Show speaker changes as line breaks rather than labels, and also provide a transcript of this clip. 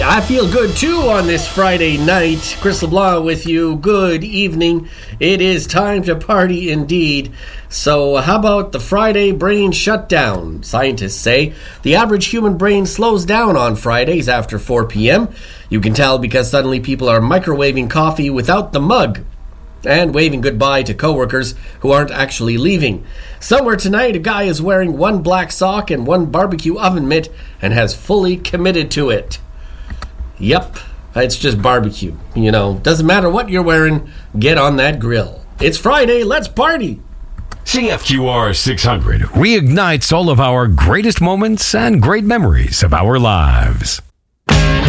I feel good too on this Friday night. Chris LeBlanc with you. Good evening. It is time to party indeed. So how about the Friday brain shutdown? Scientists say the average human brain slows down on Fridays after 4 p.m. You can tell because suddenly people are microwaving coffee without the mug and waving goodbye to coworkers who aren't actually leaving. Somewhere tonight, a guy is wearing one black sock and one barbecue oven mitt and has fully committed to it. Yep, it's just barbecue. You know, doesn't matter what you're wearing, get on that grill. It's Friday, let's party!
CFQR 600 reignites all of our greatest moments and great memories of our lives.